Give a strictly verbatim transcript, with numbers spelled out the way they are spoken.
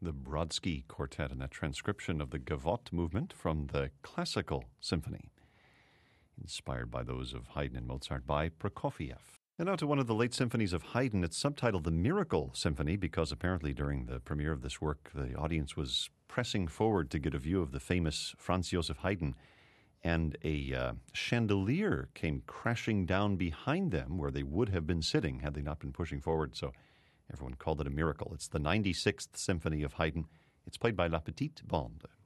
the Brodsky Quartet and that transcription of the Gavotte movement from the Classical Symphony, inspired by those of Haydn and Mozart by Prokofiev. And now to one of the late symphonies of Haydn. It's subtitled The Miracle Symphony because apparently during the premiere of this work, the audience was pressing forward to get a view of the famous Franz Joseph Haydn, and a uh, chandelier came crashing down behind them where they would have been sitting had they not been pushing forward. So everyone called it a miracle. It's the ninety-sixth Symphony of Haydn. It's played by La Petite Bande.